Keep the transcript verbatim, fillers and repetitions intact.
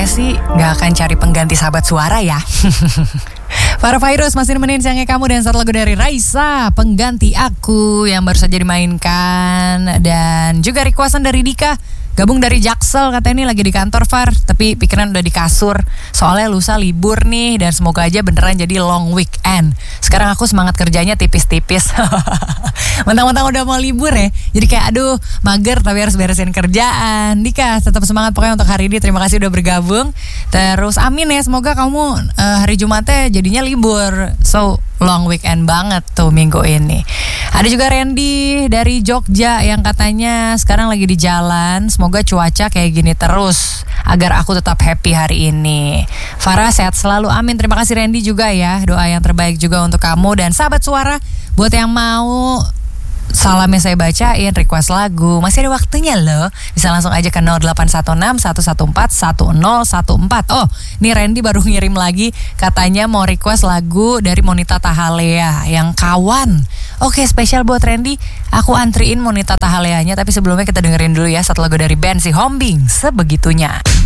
saya sih gak akan cari pengganti sahabat suara ya. Para Virus masih nemenin siangnya kamu dan satu lagu dari Raisa, Pengganti Aku, yang baru saja dimainkan. Dan juga requestan dari Dika, gabung dari Jaksel, katanya ini lagi di kantor Far, tapi pikiran udah di kasur. Soalnya lusa libur nih, dan semoga aja beneran jadi long weekend. Sekarang aku semangat kerjanya tipis-tipis. Mentang-mentang udah mau libur ya, jadi kayak aduh mager tapi harus beresin kerjaan. Dika tetap semangat pokoknya untuk hari ini. Terima kasih udah bergabung. Terus amin ya, semoga kamu uh, hari Jumatnya jadinya libur. So long weekend banget tuh minggu ini. Ada juga Randy dari Jogja yang katanya sekarang lagi di jalan. Semoga cuaca kayak gini terus agar aku tetap happy hari ini. Farah sehat selalu, amin. Terima kasih Randy juga ya, doa yang terbaik juga untuk kamu. Dan sahabat suara, buat yang mau salamnya saya bacain, request lagu, masih ada waktunya loh. Bisa langsung aja ke nol delapan satu enam satu satu empat satu nol satu empat. Oh, nih Randy baru ngirim lagi, katanya mau request lagu dari Monita Tahalea yang Kawan. Oke, spesial buat Randy, aku antriin Monita Tahaleanya. Tapi sebelumnya kita dengerin dulu ya satu lagu dari band si Hombing, Sebegitunya.